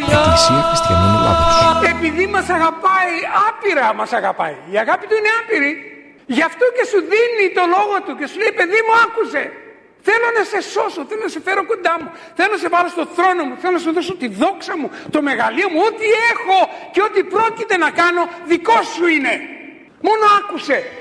Εκκλησία Χριστιανών Ελλάδος. Επειδή μας αγαπάει, άπειρα μας αγαπάει. Η αγάπη του είναι άπειρη. Γι' αυτό και σου δίνει το λόγο του και σου λέει, παιδί μου, άκουσε. Θέλω να σε σώσω, θέλω να σε φέρω κοντά μου. Θέλω να σε βάλω στο θρόνο μου, θέλω να σου δώσω τη δόξα μου, το μεγαλείο μου, ό,τι έχω και ό,τι πρόκειται να κάνω δικό σου είναι. Μόνο άκουσε.